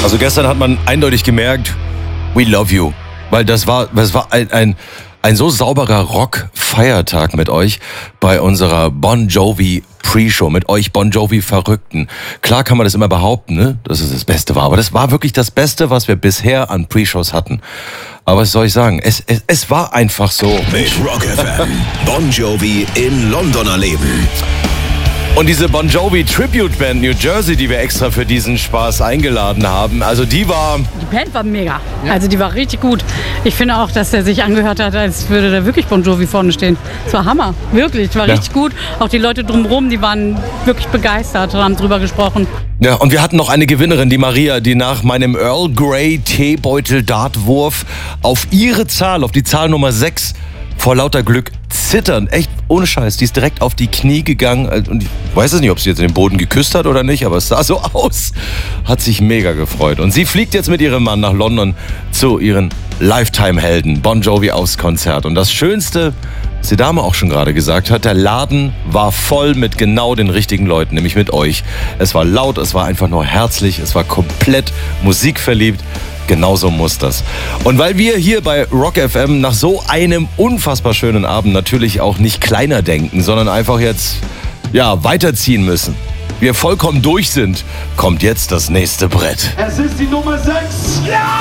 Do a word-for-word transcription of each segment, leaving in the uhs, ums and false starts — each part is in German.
Also gestern hat man eindeutig gemerkt, we love you. Weil das war, das war ein, ein, ein so sauberer Rock-Feiertag mit euch bei unserer Bon Jovi Pre-Show, mit euch Bon Jovi-Verrückten. Klar kann man das immer behaupten, ne, dass es das Beste war, aber das war wirklich das Beste, was wir bisher an Pre-Shows hatten. Aber was soll ich sagen, es, es, es war einfach so. Mit Rock F M, Bon Jovi in London erleben. Und diese Bon Jovi Tribute Band New Jersey, die wir extra für diesen Spaß eingeladen haben, also die war... Die Band war mega. Also die war richtig gut. Ich finde auch, dass er sich angehört hat, als würde da wirklich Bon Jovi vorne stehen. Es war Hammer, wirklich. Es war Ja. richtig gut. Auch die Leute drumherum, die waren wirklich begeistert und haben drüber gesprochen. Ja, und wir hatten noch eine Gewinnerin, die Maria, die nach meinem Earl Grey Teebeutel Dartwurf auf ihre Zahl, auf die Zahl Nummer sechs, vor lauter Glück zitternd, echt ohne Scheiß, die ist direkt auf die Knie gegangen und ich weiß es nicht, ob sie jetzt den Boden geküsst hat oder nicht, aber es sah so aus. Hat sich mega gefreut. Und sie fliegt jetzt mit ihrem Mann nach London zu ihren Lifetime-Helden, Bon Jovi aufs Konzert. Und das Schönste, was die Dame auch schon gerade gesagt hat, der Laden war voll mit genau den richtigen Leuten, nämlich mit euch. Es war laut, es war einfach nur herzlich, es war komplett musikverliebt. Genauso muss das. Und weil wir hier bei Rock F M nach so einem unfassbar schönen Abend natürlich auch nicht kleiner denken, sondern einfach jetzt, ja, weiterziehen müssen. Wir vollkommen durch sind, kommt jetzt das nächste Brett. Es ist die Nummer sechs.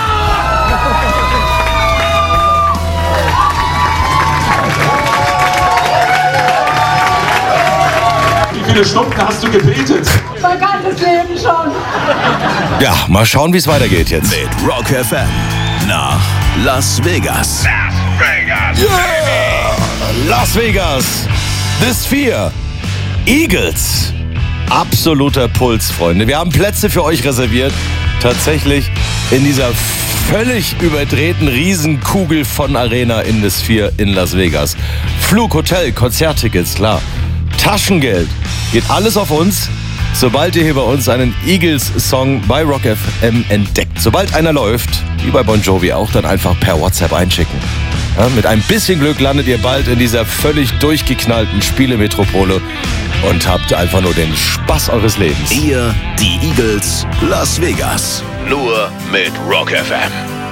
Wie viele Stunden hast du gebetet? Mein ganzes Leben schon. Ja, mal schauen, wie es weitergeht jetzt. Mit Rock F M nach Las Vegas. Las Vegas, The Sphere, Eagles. Absoluter Puls, Freunde. Wir haben Plätze für euch reserviert. Tatsächlich in dieser völlig überdrehten Riesenkugel von Arena in The Sphere in Las Vegas. Flug, Hotel, Konzerttickets, klar. Taschengeld. Geht alles auf uns, sobald ihr hier bei uns einen Eagles-Song bei Rock F M entdeckt. Sobald einer läuft, wie bei Bon Jovi auch, dann einfach per WhatsApp einschicken. Ja, mit ein bisschen Glück landet ihr bald in dieser völlig durchgeknallten Spielemetropole und habt einfach nur den Spaß eures Lebens. Ihr, die Eagles, Las Vegas. Nur mit Rock F M.